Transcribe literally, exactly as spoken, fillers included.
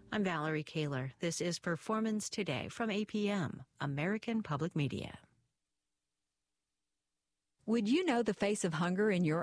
I'm Valerie Kaler. This is Performance Today from A P M, American Public Media. Would you know the face of hunger in your